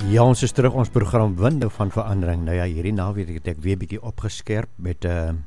Ja, ons is terug ons program Winde van Verandering. Nou ja, hierdie naweek het ek weer bietjie opgeskerp met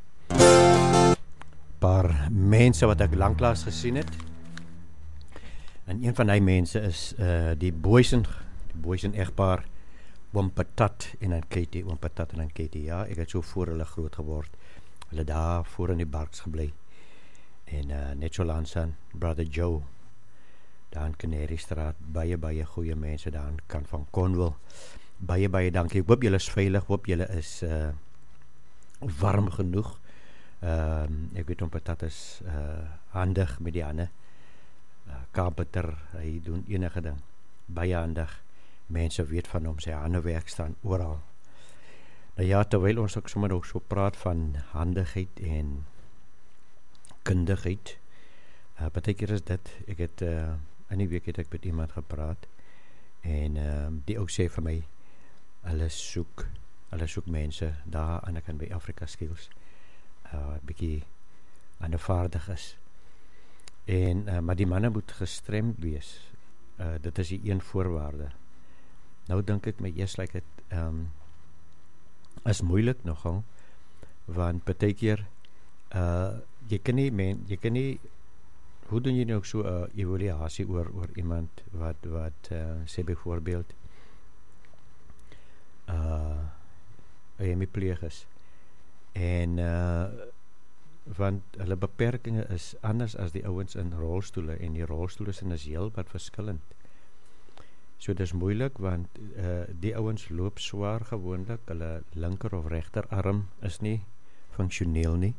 paar mense wat ek lanklaas gesien het. En een van die mense is die Boysen egpaar, Oom Patat en dan Katie, Oom Patat en dan Katie. Ja, ek het so voor hulle groot geword. Hulle daar voor in die Barks gebly. En net so langs aan Brother Joe, daar in Canariestraat, baie goeie mense daar aan kant van Cornwall. Baie dankie. Ek hoop julle is veilig, hoop julle is warm genoeg. Ek weet Oom Patat is handig met die hande. Carpenter, hy doen enige ding. Baie handig. Mense weet van hom, sy hande werk staan oral. Nou ja, terwyl ons ook sommer ook so praat van handigheid en kundigheid, partykeer is dit, ek het in die week het ek met iemand gepraat en die ook sê vir my, hulle soek mense daar aan ek kan by Africa Skills bietjie aanvaardig is. En maar die manne moet gestremd wees. Dit is die een voorwaarde. Nou dink ek my eers like het is moeilik nogal, want partykeer jy kan nie hoe doen jy nou ook so 'n evaluasie oor iemand wat sê byvoorbeeld hemipleeg is en want hulle beperkings is anders as die ouens in rolstoele en die rolstoele is heel wat verskillend. So dis moeilik want die ouens loop swaar gewoonlik, hulle linker of regterarm is nie funksioneel nie.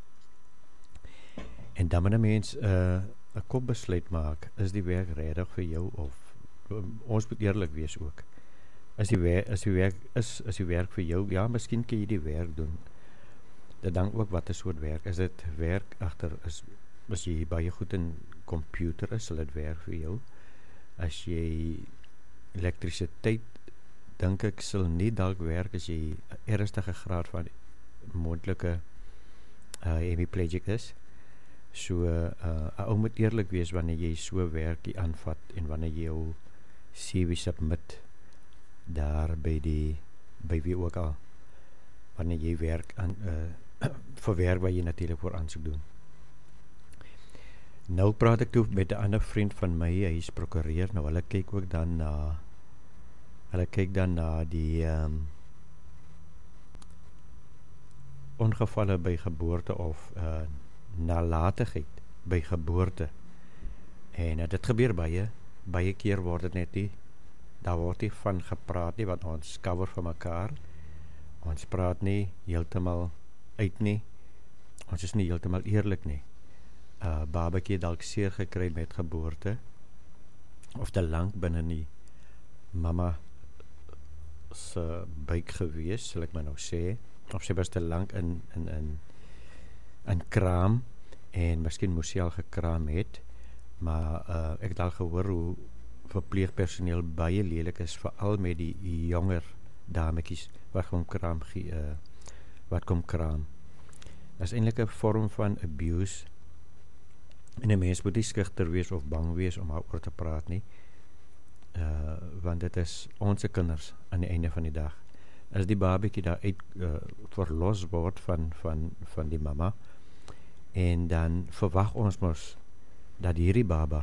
En dan moet 'n mens 'n kopbesluit maak, is die werk regtig vir jou of ons moet eerlik wees ook. As die werk vir jou, ja, miskien kan jy die werk doen. Dit dan ook wat 'n soort werk. Is dit werk agter as jy baie goed in komputer is, sal dit werk vir jou. As jy elektrisiteit, dink ek sal nie dalk werk as jy 'n ernstige graad van moontlike hemiplegic is. So 'n ou moet eerlik wees wanneer jy so werkie aanvat en wanneer jy jou CV submit daar by wie ook al, wanneer jy werk aan vir werk waar jy natuurlik voor aansoek doen. Nou praat ek toe met 'n ander vriend van my, hy is prokureur. Nou hulle kyk ook dan na die ongevalle by geboorte of nalatigheid by geboorte. En dit gebeur baie keer word dit net nie, daar word nie van gepraat nie, want ons cover vir mekaar. Ons praat nie heeltemal uit nie. Ons is nie heeltemal eerlik nie. Babatjie dalk seer gekry met geboorte of te lank binne die mamma se buik gewees, sal ek maar nou sê, of sy was te lank in kraam en miskien moes sy al gekraam het, maar ek het al gehoor hoe verpleegpersoneel baie lelik is, veral met die jonger dametjies wat kom kraam. Dat is eintlik 'n vorm van abuse en 'n mens moet nie skugter wees of bang wees om daaroor te praat nie, want dit is ons kinders aan die einde van die dag. As die babatjie daar uit verlos word van die mamma, en dan verwag ons mos dat hierdie baba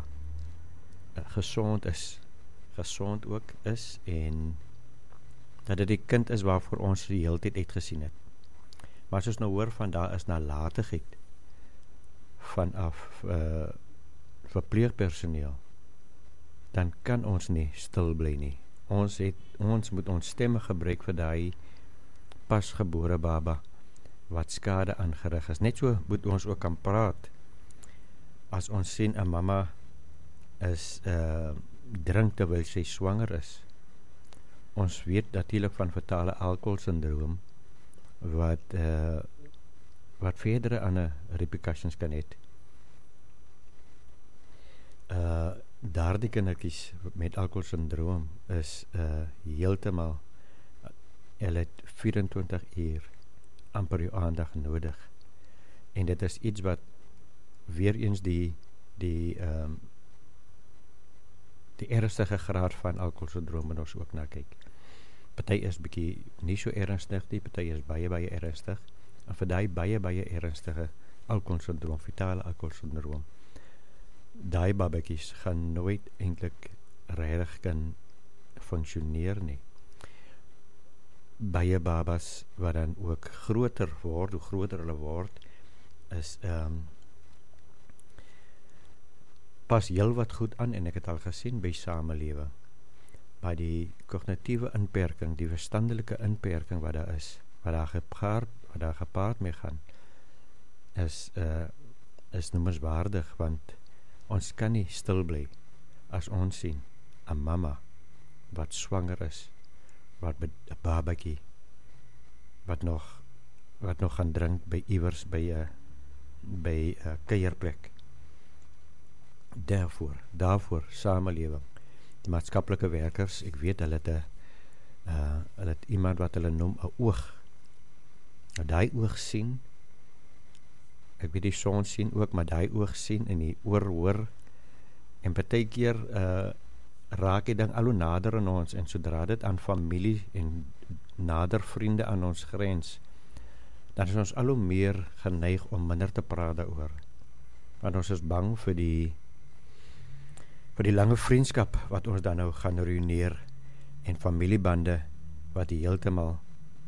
gesond ook is en dat dit die kind is waarvoor ons die hele tyd uitgesien het. Maar as ons nou hoor van daar is nalatigheid vanaf verpleegpersoneel, dan kan ons nie stil bly nie. Ons moet ons stemme gebruik vir daai pasgebore baba wat skade aangerig is. Net so moet ons ook kan praat as ons sien 'n mamma is drink terwyl sy swanger is. Ons weet natuurlik van fetale alkoholsindroom wat verdere ander repercussions kan hê. Daardie kindertjies met alkoholsindroom is heeltemal, hulle het 24 uur amper jou aandag nodig. En dit is iets wat weer eens die die ernstige graad van alkoholsindroom moet ons ook na kyk. Party is bietjie nie so ernstig nie, party is baie ernstig. En vir daai baie ernstige alkoholsindroom, fetale alkoholsindroom, daai babatjies gaan nooit eintlik regtig kan funksioneer nie. Baie babas wat dan ook groter word, hoe groter hulle word, is pas heel wat goed aan, en ek het al gesien by samelewing, by die kognitiewe inperking, die verstandelike inperking wat daar is, wat daar gepaard mee gaan, is noemenswaardig, want ons kan nie stil bly as ons sien 'n mamma wat swanger is, wat 'n babatjie wat nog gaan drink by iewers by 'n kuierplek. Daarvoor samelewing, die maatskaplike werkers, ek weet hulle het iemand wat hulle noem 'n oog. Nou daai oog sien, ek weet die son sien ook, maar daai oog sien en die oor hoor, en partykeer raak die ding al hoe nader aan ons, en sodra dit aan familie en nader vriende aan ons grens, dan is ons al hoe meer geneig om minder te praat daaroor, want ons is bang vir die lange vriendskap wat ons dan nou gaan ruïneer, en familiebande wat die heeltemal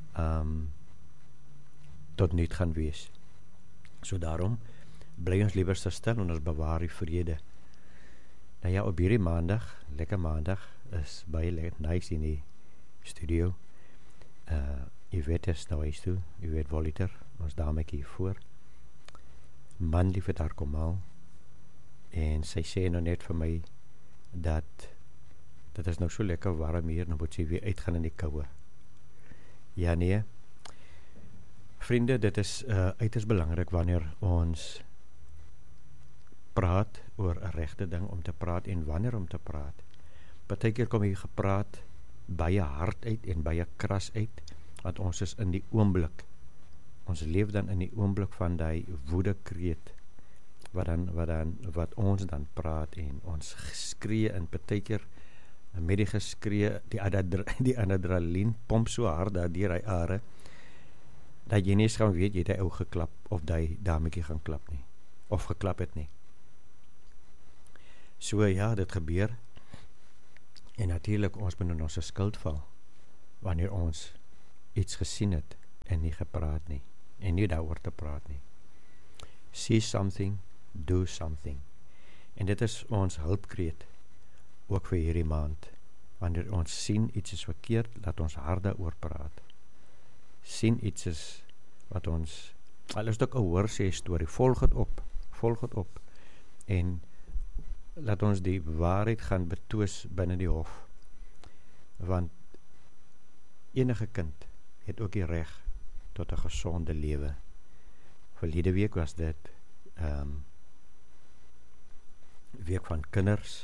tot niet gaan wees. So daarom bly ons liewer stil en ons bewaar die vrede. Nou ja, op hierdie maandag, lekker maandag, is baie nice in die studio. Yvette is nou huis toe, Yvette Voliter, ons damekie voor. Man lief het haar kom al, en sy sê nou net vir my, dat dit is nou so lekker warm hier, nou moet sy weer uitgaan in die koue. Ja, nee. Vriende, dit is uiters belangrik wanneer ons praat oor 'n regte ding om te praat en wanneer om te praat. Partykeer kom hier gepraat baie hard uit en baie kras uit, want ons is in die oomblik. Ons leef dan in die oomblik van die woedekreet, wat ons dan praat, en ons skree, en partykeer met die geskree, die adrenalien pomp so hard daar deur hy are, dat jy nie eens gaan weet, jy het hy ou geklap, of die dametjie gaan klap nie, of geklap het nie. So ja, dit gebeur, en natuurlijk ons moet in ons skuld val, wanneer ons iets gesien het, en nie gepraat nie, en nie daaroor te praat nie. See something, do something. En dit is ons hulpkreet, ook vir hierdie maand. Wanneer ons sien iets is verkeerd, laat ons harde oor praat. Sien iets is wat ons, al is dit ook 'n hoorsê storie, volg het op, en laat ons die waarheid gaan betwis binne die hof, want enige kind het ook die reg tot 'n gesonde lewe. Verlede week was dit week van kinders,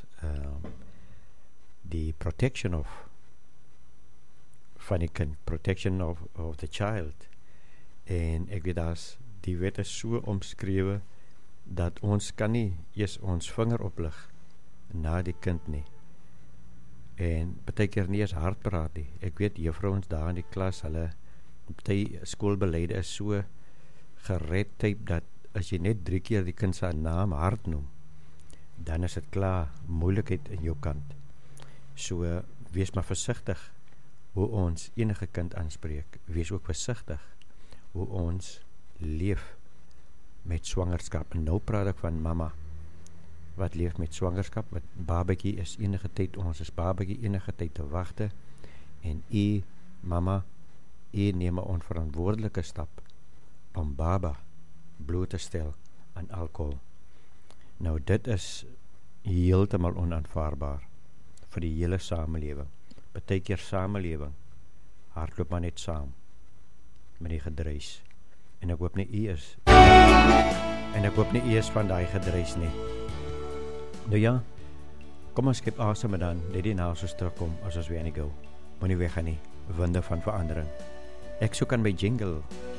die protection of van die kind, protection of the child, en ek weet die wet is so omskrewe, dat ons kan nie eers ons vinger oplig na die kind nie, en partykeer nie eers hard praat nie. Ek weet juffrouens daar in die klas, hulle party skoolbeleide is so geredtyp, dat as jy net 3 keer die kind se naam hard noem, dan is dit klaar moeilikheid in jou kant. So wees maar versigtig hoe ons enige kind aanspreek. Wees ook versigtig hoe ons leef met swangerskap. En nou praat ek van mamma wat leef met swangerskap, wat babatjie is enige tyd, ons is babatjie enige tyd te wagte, en mamma, neem 'n onverantwoordelike stap om baba bloot te stel aan alkohol. Nou dit is heeltemal onaanvaarbaar vir die hele samelewing. Partykeer samelewing hardloop maar net saam met die gedruis. En ek hoop nie u is van daai gedruis nie. Nou ja, kom ons skep asem en dan net die na ons terugkom as ons weer nie gou. Moenie weggaan nie, winde van verandering. Ek soek aan my jingle.